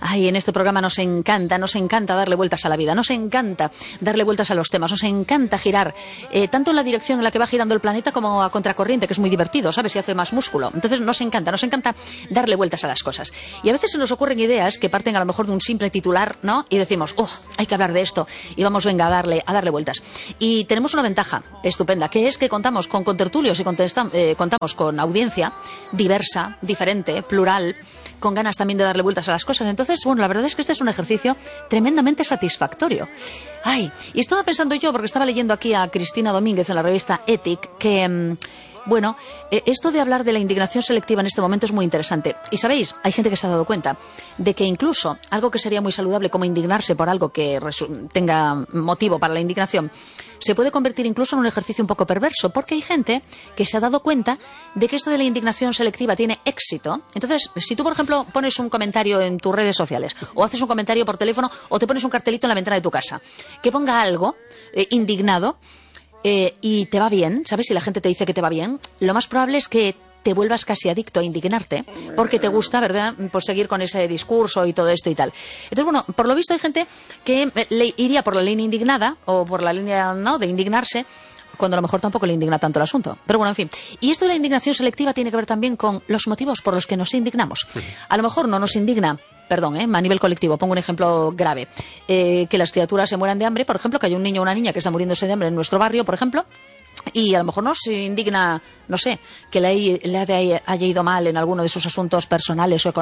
Ay, en este programa nos encanta darle vueltas a la vida, nos encanta darle vueltas a los temas, nos encanta girar, tanto en la dirección en la que va girando el planeta como a contracorriente, que es muy divertido, ¿sabes? Y hace más músculo. Entonces nos encanta darle vueltas a las cosas. Y a veces se nos ocurren ideas que parten a lo mejor de un simple titular, ¿no? Y decimos, hay que hablar de esto. Y vamos, venga, a darle vueltas. Y tenemos una ventaja estupenda, que es que contamos con contertulios y contamos con audiencia diversa, diferente, plural, con ganas también de darle vueltas a las cosas. Entonces, bueno, la verdad es que este es un ejercicio tremendamente satisfactorio. Ay, y estaba pensando yo, porque estaba leyendo aquí a Cristina Domínguez en la revista Ethic, que... Bueno, esto de hablar de la indignación selectiva en este momento es muy interesante. Y sabéis, hay gente que se ha dado cuenta de que incluso algo que sería muy saludable como indignarse por algo que tenga motivo para la indignación, se puede convertir incluso en un ejercicio un poco perverso, porque hay gente que se ha dado cuenta de que esto de la indignación selectiva tiene éxito. Entonces, si tú, por ejemplo, pones un comentario en tus redes sociales, o haces un comentario por teléfono, o te pones un cartelito en la ventana de tu casa, que ponga algo indignado, y te va bien, ¿sabes? Si la gente te dice que te va bien, lo más probable es que te vuelvas casi adicto a indignarte, porque te gusta, ¿verdad?, pues seguir con ese discurso y todo esto y tal. Entonces, bueno, por lo visto hay gente que iría por la línea indignada, o por la línea, ¿no?, de indignarse, cuando a lo mejor tampoco le indigna tanto el asunto. Pero bueno, en fin. Y esto de la indignación selectiva tiene que ver también con los motivos por los que nos indignamos. A lo mejor no nos indigna, a nivel colectivo, pongo un ejemplo grave, que las criaturas se mueran de hambre, por ejemplo, que hay un niño o una niña que está muriéndose de hambre en nuestro barrio, por ejemplo, y a lo mejor nos indigna, no sé, que le haya ido mal en alguno de sus asuntos personales o económicos,